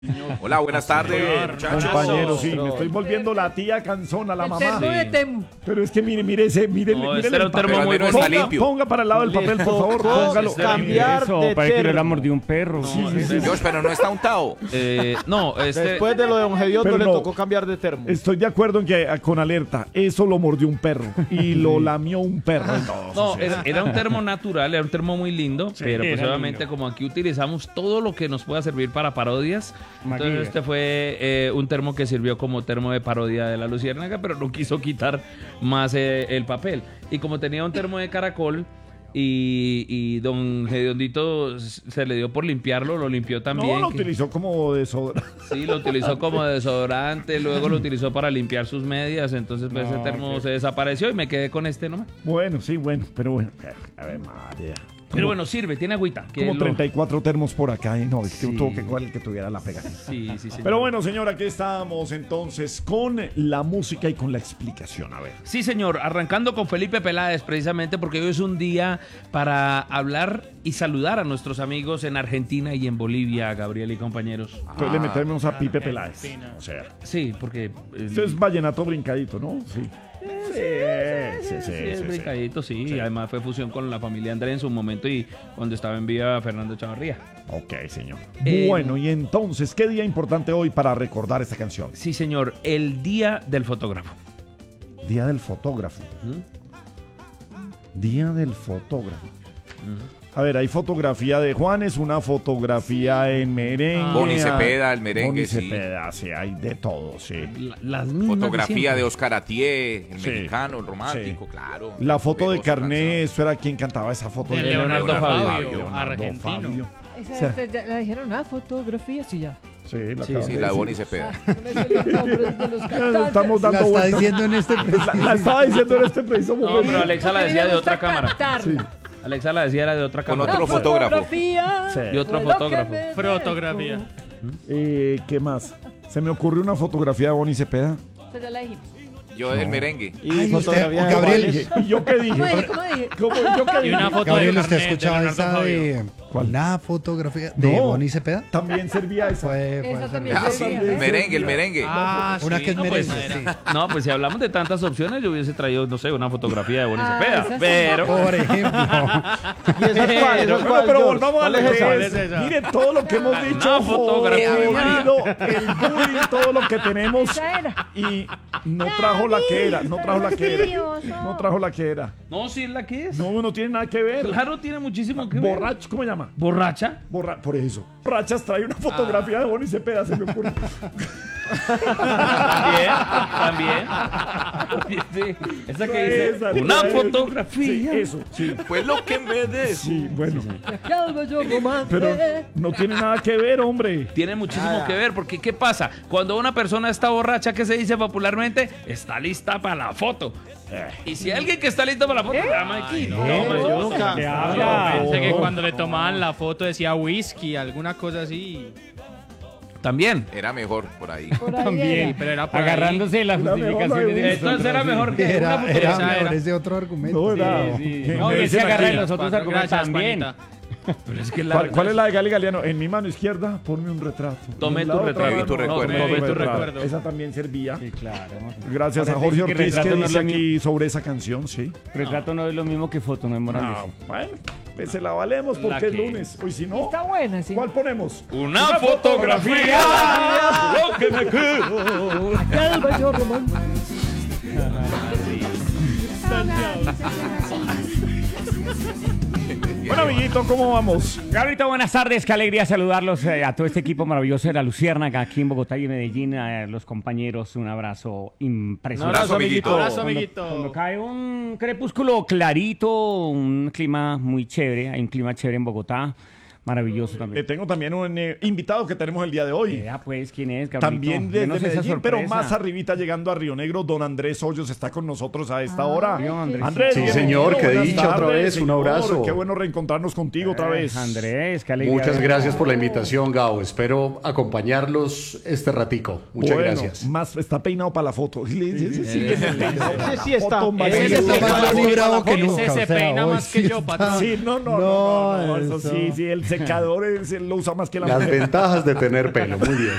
Hola, buenas tardes, muchachos. Compañero, sí, me estoy volviendo la tía cansona, la mamá. Termo de Temu. Pero es que mire el papel. termo muy bueno. Está limpio. Ponga para el lado del papel, por favor, póngalo. Cambiar Eso, de parece que le termo. la mordió un perro. Dios, pero no está untado. Después de lo de Don Gediondo Pero le no. tocó cambiar de termo. Estoy de acuerdo en que con alerta, eso lo mordió un perro y lo lamió un perro. No, era un termo natural, era un termo muy lindo, pero pues era obviamente lindo. como aquí utilizamos todo lo que nos pueda servir para parodias, Maguire. entonces este fue un termo que sirvió como termo de parodia de la Luciérnaga, pero no quiso quitar más el papel. Y como tenía un termo de caracol y don Gediondito se le dio por limpiarlo, lo limpió también. No, lo utilizó como desodorante. Sí, lo utilizó como desodorante, luego lo utilizó para limpiar sus medias, entonces pues, ese termo se desapareció y me quedé con este nomás. Bueno, sí, bueno, pero bueno. A ver, María. Pero bueno, sirve, tiene agüita. que Como lo- 34 termos por acá, y no, es que Sí. tuvo que cuál el que tuviera la pegatina. Sí, sí, sí. Pero bueno, señor, aquí estamos entonces con la música y con la explicación. A ver. Sí, señor, arrancando con Felipe Peláez, precisamente porque hoy es un día para hablar y saludar a nuestros amigos en Argentina y en Bolivia, Gabriel y compañeros. Entonces le metemos a Pipe Peláez. O sea, Sí, porque... esto es vallenato brincadito, ¿no? Sí. Sí, es brincadito, sí, y además fue fusión con la familia André en su momento y cuando estaba en vía Fernando Chavarría. Ok, señor. Eh, Bueno, y entonces, ¿qué día importante hoy para recordar esta canción? Sí, señor, el Día del Fotógrafo. Día del fotógrafo. Día del fotógrafo. A ver, hay fotografía de Juanes, una fotografía en merengue. Boni Cepeda, el merengue, Boni sí. Cepeda, sí, hay de todo, sí. Las mismas Fotografía siempre. de Oscar Atié, el Sí. mexicano, el romántico, Sí. claro. La foto de Veloso, Carné, eso era quien cantaba esa foto De Leonardo Fabio, Leonardo argentino. Fabio. Ya la dijeron, fotografía, sí, ya. Sí, la cansado. acabas Sí, de la de decir. Boni Cepeda. No me sé los nombres de los cantantes. Estamos dando La está vueltas. diciendo en este La estaba diciendo en este preciso No, momento. pero Alexa la A mí me decía de gusta otra cámara. cantar. Sí. Alexa la decía era de otra Con cámara. otro fotógrafo. Fotografía. Sí. Y otro fue lo que fotógrafo. me Fotografía. dejó. ¿Qué más? Se me ocurrió una fotografía de Boni Cepeda. Esa ya la dijimos. Yo del merengue. Y Ay, fotografía usted, de Gabriel, Juanes. ¿Y yo qué dije? ¿Cómo dije? ¿Cómo yo qué Y dije? una foto Gabriel, de ¿usted carnet de escuchaba Leonardo esa Fabio. de ¿Cuál? una fotografía de No. Boni Cepeda? También servía esa. Puede Esa ser. también Ah, sí, servía. el merengue, el merengue. Ah, Una sí, que es no, pues, merengue, era. sí. No, pues si hablamos de tantas opciones, yo hubiese traído, no sé, una fotografía de Boni Ah, Cepeda. esa sí. Pero, Por ejemplo. ¿Y esa es cuál? ¿Esa es Bueno, cuál, pero George? volvamos a ¿Cuál lo es que esa? ¿Cuál es es. esa? Mire todo lo que hemos dicho. Una fotografía. jodido, el bullying, todo lo que tenemos. Esa era. Y no trajo la que era. No trajo la que era. No trajo la que era. no, sí es la que es. No, no tiene nada que ver. Claro, tiene muchísimo que ver. Borracho, ¿cómo se llama? ¿Borracha? Por eso. Borrachas trae una fotografía de Boni Cepeda, se me ocurre. También. Sí, esa que dice, Esa, una esa. fotografía. Sí, eso, sí. Fue lo que me des. Sí, bueno. Aquel bello romance. Pero no tiene nada que ver, hombre. Tiene muchísimo que ver, porque ¿qué pasa? Cuando una persona está borracha, ¿qué se dice popularmente? Está lista para la foto. Y si alguien que está listo para la foto, llama aquí. No, hombre, yo nunca. Yo pensé que cuando le tomaban la foto decía whisky, alguna cosa así. También. Era mejor por ahí. Por ahí También, era. pero era por Agarrándose de las Era mejor justificaciones la de Entonces era mejor que una Era fotografía. mejor era. ese otro argumento. No, era. No, me y dicen se agarra aquí. de los otros argumentos Gracias, también. Juanita. Pero es que ¿Cuál es la de Gali Galeano? En mi mano izquierda, ponme un retrato. Tomé En la tu otra retrato. Vi tu mano, recuerdo. Tomé tu retrato. recuerdo. Esa también servía. Sí, claro. Gracias a Parece Jorge que Ortiz que retrato no es dice lo aquí sobre esa canción, sí. Retrato no es lo mismo que foto, no es morales. No, bueno, pues se la valemos porque La es que- lunes. Hoy si no, Está buena, sí. ¿cuál ponemos? Una fotografía. Lo que me quedo. Aquel bello romance. Bueno, amiguito, ¿cómo vamos? Gabrielito, buenas tardes, qué alegría saludarlos a todo este equipo maravilloso de la Luciérnaga aquí en Bogotá y en Medellín, a los compañeros, un abrazo impresionante. abrazo, amiguito. Abrazo, amiguito. Cuando cae un crepúsculo clarito, un clima muy chévere, hay un clima chévere en Bogotá, maravilloso también. Tengo también un invitado que tenemos el día de hoy. Pues, ¿quién es, Gabrielito? También desde Denos esa Medellín, pero sorpresa. más arribita llegando a Río Negro, don Andrés Hoyos está con nosotros a esta hora. Andrés. Andrés, Sí, bienvenido, señor, qué buenas dicha otra tardes, vez, un señor. abrazo. Qué bueno reencontrarnos contigo otra vez. Andrés, qué alegría. Muchas gracias por la invitación, Gao. Espero acompañarlos este ratico. Muchas Bueno, gracias. Más está peinado para la foto. Ese sí está. Foto Ese más está lindo. más librado que Ese nunca, se o sea, peina hoy más que sí yo, está- patrón. Sí, no, eso eso. sí, él secador él lo usa más que la Las mujer. ventajas de tener pelo, muy bien.